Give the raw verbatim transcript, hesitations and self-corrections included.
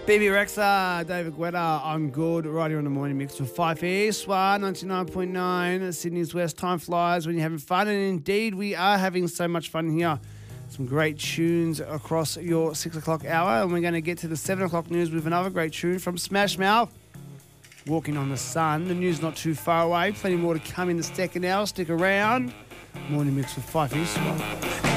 B B Rexa, David Guetta on Good, right here on the morning mix with Fife East, ninety-nine point nine, Sydney's West. Time flies when you're having fun, and indeed we are having so much fun here. Some great tunes across your six o'clock hour, and we're going to get to the seven o'clock news with another great tune from Smash Mouth, Walking on the Sun. The news not too far away, plenty more to come in the second hour. Stick around. Morning mix with Fife East.